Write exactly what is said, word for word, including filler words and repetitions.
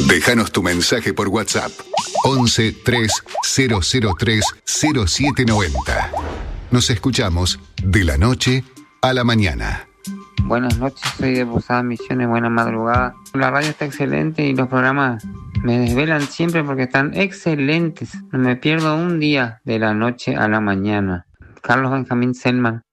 Déjanos tu mensaje por WhatsApp. once tres cero cero tres cero siete noventa. Nos escuchamos de la noche a la mañana. Buenas noches, soy de Posadas Misiones, buena madrugada. La radio está excelente y los programas me desvelan siempre porque están excelentes. No me pierdo un día de la noche a la mañana. Carlos Benjamín Selman.